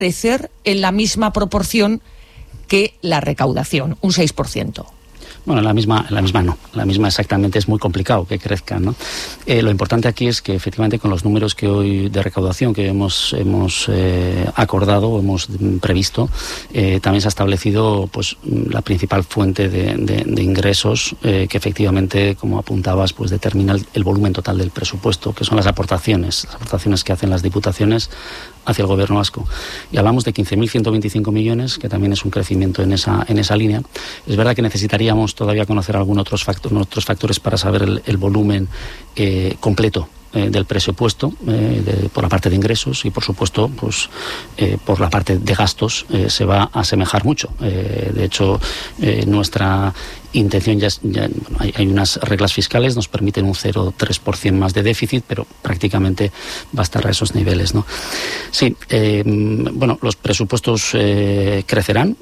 crecer en la misma proporción que la recaudación, un 6%. Bueno, la misma no. La misma exactamente es muy complicado que crezca, ¿no? Lo importante aquí es que efectivamente con los números que hoy de recaudación que hemos acordado, hemos previsto, también se ha establecido pues la principal fuente de ingresos que efectivamente, como apuntabas, pues determina el volumen total del presupuesto, que son las aportaciones que hacen las diputaciones hacia el Gobierno vasco. Y hablamos de 15.125 millones, que también es un crecimiento en esa línea. Es verdad que necesitaríamos todavía conocer algunos otros factores para saber el volumen completo del presupuesto por la parte de ingresos y por supuesto pues por la parte de gastos se va a asemejar mucho. De hecho nuestra intención hay unas reglas fiscales, nos permiten un 0,3% más de déficit, pero prácticamente va a estar a esos niveles, ¿no? Sí, los presupuestos crecerán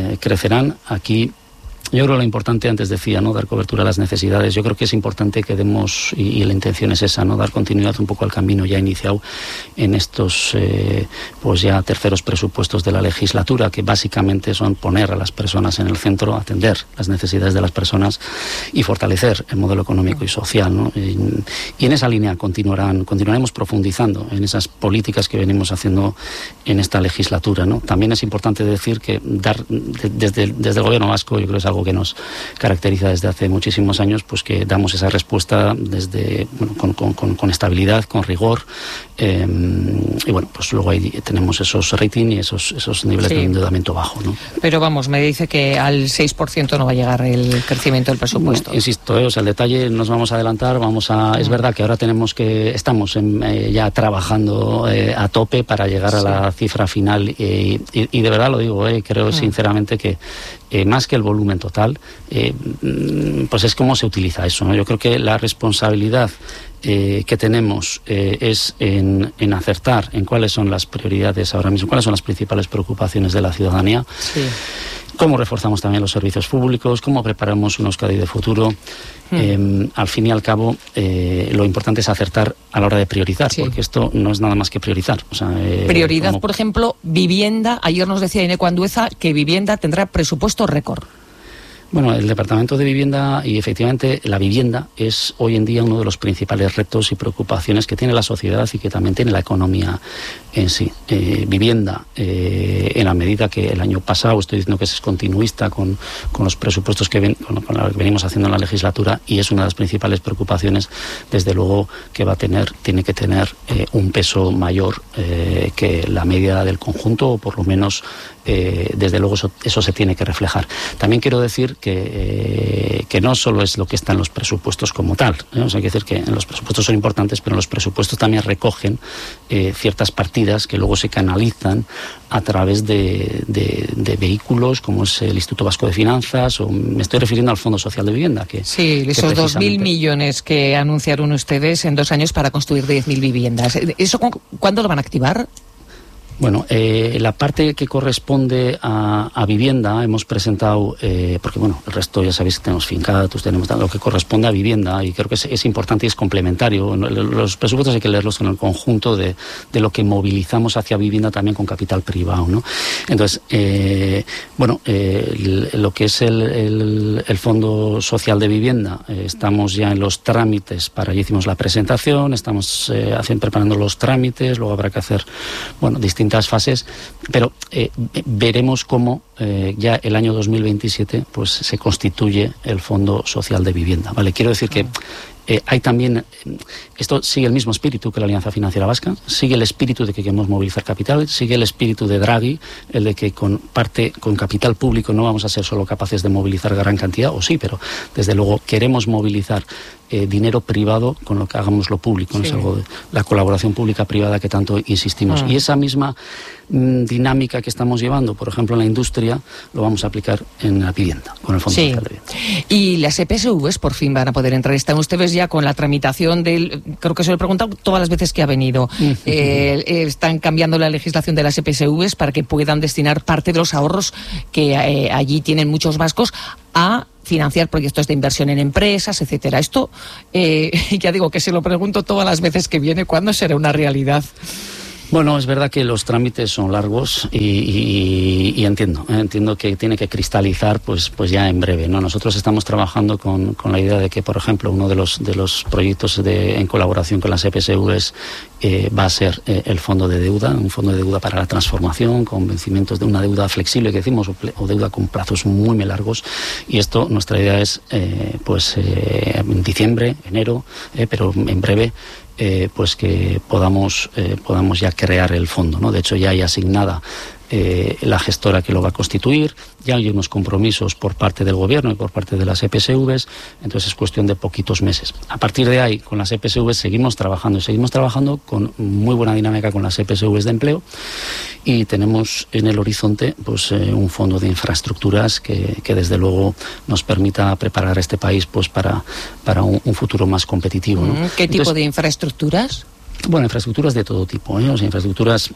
aquí. Yo creo que lo importante, antes decía, ¿no?, dar cobertura a las necesidades. Yo creo que es importante que demos, y la intención es esa, ¿no?, dar continuidad un poco al camino ya iniciado en estos pues ya terceros presupuestos de la legislatura, que básicamente son poner a las personas en el centro, atender las necesidades de las personas y fortalecer el modelo económico y social, ¿no? Y en esa línea continuaremos profundizando en esas políticas que venimos haciendo en esta legislatura, ¿no? También es importante decir que desde el Gobierno vasco, yo creo que es algo que nos caracteriza desde hace muchísimos años, pues que damos esa respuesta con estabilidad, con rigor, y bueno, pues luego ahí tenemos esos rating y esos niveles de endeudamiento bajo, ¿no? Pero vamos, me dice que al 6% no va a llegar el crecimiento del presupuesto. Insisto, o sea, el detalle nos vamos a adelantar, es verdad que ahora estamos ya trabajando a tope para llegar a la cifra final y de verdad lo digo, creo sinceramente que más que el volumen total, pues es cómo se utiliza eso, ¿no? Yo creo que la responsabilidad que tenemos es en acertar en cuáles son las prioridades ahora mismo, cuáles son las principales preocupaciones de la ciudadanía, cómo reforzamos también los servicios públicos, cómo preparamos una Euskadi de futuro. Al fin y al cabo, lo importante es acertar a la hora de priorizar, porque esto no es nada más que priorizar. O sea, prioridad, por ejemplo, vivienda. Ayer nos decía Ineco Andueza que vivienda tendrá presupuesto récord. Bueno, el Departamento de Vivienda y efectivamente la vivienda es hoy en día uno de los principales retos y preocupaciones que tiene la sociedad y que también tiene la economía en sí. Vivienda, en la medida que el año pasado, estoy diciendo que es continuista con los presupuestos con lo que venimos haciendo en la legislatura, y es una de las principales preocupaciones, desde luego que tiene que tener un peso mayor que la media del conjunto, o por lo menos desde luego eso se tiene que reflejar. También quiero decir que no solo es lo que está en los presupuestos como tal, ¿eh? O sea, hay que decir que en los presupuestos son importantes, pero en los presupuestos también recogen ciertas partidas que luego se canalizan a través de vehículos como es el Instituto Vasco de Finanzas, o me estoy refiriendo al Fondo Social de Vivienda. Esos 2.000 millones que anunciaron ustedes en 2 años para construir 10.000 viviendas. ¿Eso cuándo lo van a activar? Bueno, la parte que corresponde a vivienda hemos presentado, porque bueno, el resto ya sabéis que tenemos Fincaratus, tenemos lo que corresponde a vivienda, y creo que es importante y es complementario. Los presupuestos hay que leerlos en el conjunto de lo que movilizamos hacia vivienda también con capital privado, ¿no? Entonces, lo que es el Fondo Social de Vivienda, estamos ya en los trámites ya hicimos la presentación, estamos preparando los trámites, luego habrá que hacer, distintas fases, pero veremos cómo ya el año 2027 pues se constituye el Fondo Social de Vivienda, ¿vale? Quiero decir que hay también, esto sigue el mismo espíritu que la Alianza Financiera Vasca, sigue el espíritu de que queremos movilizar capital, sigue el espíritu de Draghi, el de que con capital público no vamos a ser solo capaces de movilizar gran cantidad, o sí, pero desde luego queremos movilizar dinero privado con lo que hagamos lo público, ¿no? Es algo de la colaboración pública-privada que tanto insistimos. Y esa misma dinámica que estamos llevando, por ejemplo, en la industria, lo vamos a aplicar en la vivienda, con el Fondo Social de Vivienda. Y las EPSVs por fin van a poder entrar. Están ustedes ya con la tramitación creo que se lo he preguntado todas las veces que ha venido. Están cambiando la legislación de las EPSVs para que puedan destinar parte de los ahorros que allí tienen muchos vascos a financiar proyectos de inversión en empresas, etcétera. Esto, ya digo que se lo pregunto todas las veces que viene, ¿cuándo será una realidad? Bueno, es verdad que los trámites son largos y entiendo que tiene que cristalizar pues ya en breve, ¿no? Nosotros estamos trabajando con la idea de que, por ejemplo, uno de los proyectos en colaboración con las EPSVs va a ser el fondo de deuda, un fondo de deuda para la transformación, con vencimientos de una deuda flexible que decimos, o deuda con plazos muy largos, y esto, nuestra idea es en diciembre, enero, pero en breve, pues que podamos ya crear el fondo, ¿no? De hecho, ya hay asignada la gestora que lo va a constituir, ya hay unos compromisos por parte del gobierno y por parte de las EPSVs, entonces es cuestión de poquitos meses. A partir de ahí, con las EPSVs seguimos trabajando con muy buena dinámica con las EPSVs de empleo, y tenemos en el horizonte pues un fondo de infraestructuras que desde luego nos permita preparar este país pues para un futuro más competitivo, ¿no? ¿Qué tipo de infraestructuras? Bueno, infraestructuras de todo tipo, ¿eh? O sea, infraestructuras,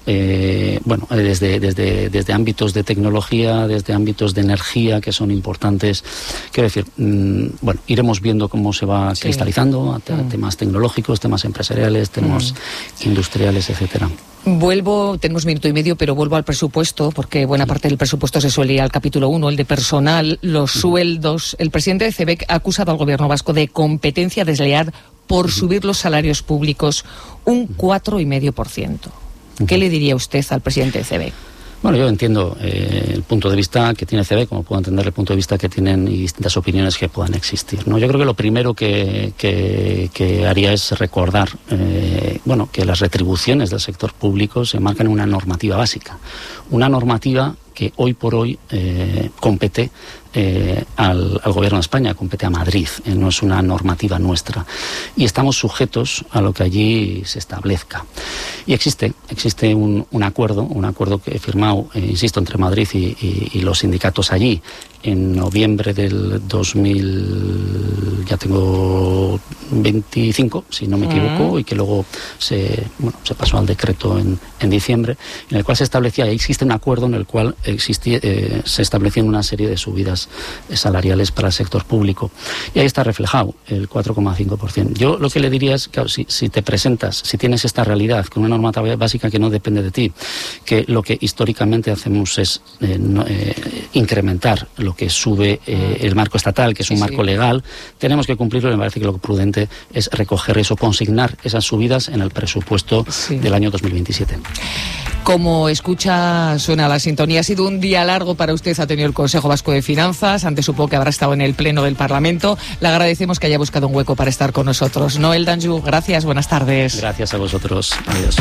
desde ámbitos de tecnología, desde ámbitos de energía que son importantes. Quiero decir, iremos viendo cómo se va cristalizando temas tecnológicos, temas empresariales, temas industriales, etcétera. Tenemos minuto y medio, pero vuelvo al presupuesto, porque buena parte del presupuesto se suele ir al capítulo 1, el de personal, los sueldos. El presidente de CEBEC ha acusado al gobierno vasco de competencia desleal por subir los salarios públicos un 4,5%. ¿Qué le diría usted al presidente de CEBEC? Bueno, yo entiendo el punto de vista que tiene CEBEC, como puedo entender el punto de vista que tienen y distintas opiniones que puedan existir, ¿no? Yo creo que lo primero que haría es recordar que las retribuciones del sector público se marcan en una normativa básica, una normativa que hoy por hoy compete al Gobierno de España, compete a Madrid, no es una normativa nuestra, y estamos sujetos a lo que allí se establezca. Y existe un acuerdo que he firmado, insisto, entre Madrid y los sindicatos allí en noviembre del 2025, si no me equivoco, y que luego se pasó al decreto en diciembre, en el cual se establecía, existe un acuerdo en el cual se establecían una serie de subidas salariales para el sector público, y ahí está reflejado el 4,5%. Yo lo que le diría es, claro, si te presentas, si tienes esta realidad con una normativa básica que no depende de ti, que lo que históricamente hacemos es incrementar lo que sube el marco estatal, que es un marco legal, tenemos que cumplirlo, y me parece que lo prudente es recoger eso, consignar esas subidas en el presupuesto del año 2027. Como escucha, suena la sintonía. Ha sido un día largo para usted, ha tenido el Consejo Vasco de Finanzas, antes supongo que habrá estado en el Pleno del Parlamento. Le agradecemos que haya buscado un hueco para estar con nosotros. Noel Danjou, gracias, buenas tardes. Gracias a vosotros, adiós.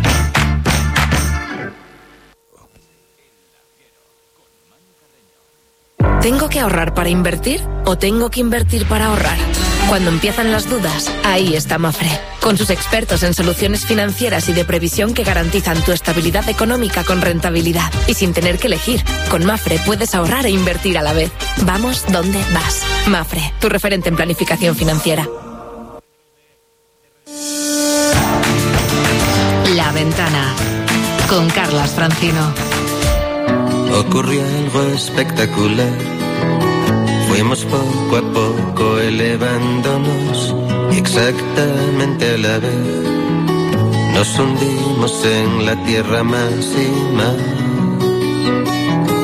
¿Tengo que ahorrar para invertir o tengo que invertir para ahorrar? Cuando empiezan las dudas, ahí está Mafre, con sus expertos en soluciones financieras y de previsión que garantizan tu estabilidad económica con rentabilidad y sin tener que elegir. Con Mafre puedes ahorrar e invertir a la vez. Vamos donde vas. Mafre, tu referente en planificación financiera. La Ventana, con Carlas Francino. Ocurrió algo espectacular. Fuimos poco a poco elevándonos exactamente a la vez. Nos hundimos en la tierra más y más.